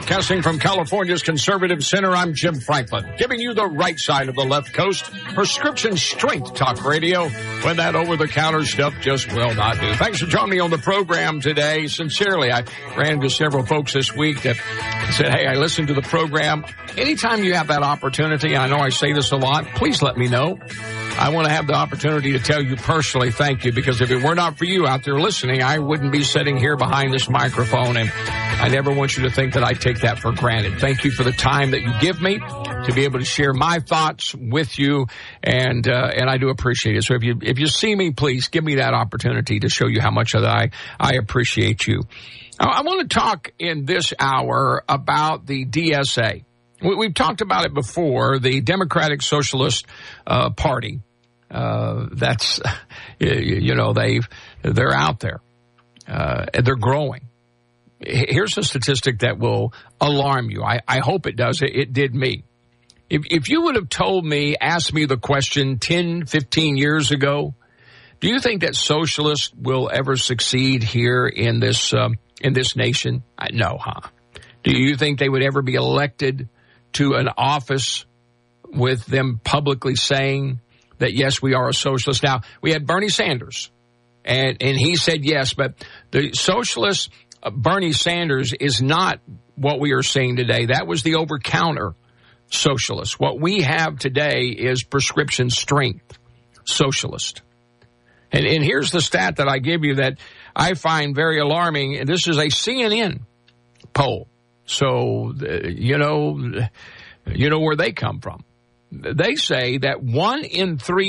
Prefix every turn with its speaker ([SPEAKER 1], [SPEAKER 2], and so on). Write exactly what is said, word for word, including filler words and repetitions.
[SPEAKER 1] Broadcasting from California's Conservative Center, I'm Jim Franklin, giving you the right side of the left coast. Prescription strength talk radio when that over-the-counter stuff just will not do. Thanks for joining me on the program today. Sincerely, I ran into several folks this week that said, hey, I listened to the program. Anytime you have that opportunity, I know I say this a lot, please let me know. I want to have the opportunity to tell you personally thank you, because if it were not for you out there listening, I wouldn't be sitting here behind this microphone, and I never want you to think that I take that for granted. Thank you for the time that you give me to be able to share my thoughts with you, and uh, and I do appreciate it. So if you if you see me, please give me that opportunity to show you how much of that I, I appreciate you. I, I want to talk in this hour about the D S A. We, we've talked about it before, the Democratic Socialist uh, Party. Uh, that's, you, you know, they've, they're out there, uh, and they're growing. Here's a statistic that will alarm you. I, I hope it does. It, it did me. If, if you would have told me, asked me the question ten, fifteen years ago, do you think that socialists will ever succeed here in this, um, in this nation? I, no, huh? Do you think they would ever be elected to an office with them publicly saying that, yes, we are a socialist? Now, we had Bernie Sanders, and, and he said yes, but the socialist uh, Bernie Sanders is not what we are seeing today. That was the over-counter socialist. What we have today is prescription strength socialist. And, and here's the stat that I give you that I find very alarming, and this is a C N N poll. So, uh, you know, you know where they come from. They say that one in three